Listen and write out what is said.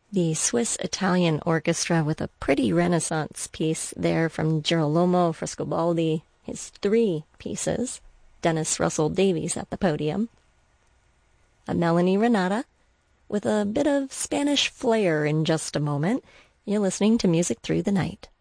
The Swiss-Italian Orchestra with a pretty Renaissance piece there from Girolamo Frescobaldi, his three pieces. Dennis Russell Davies at the podium. A Melanie Renata with a bit of Spanish flair in just a moment. You're listening to Music Through the Night.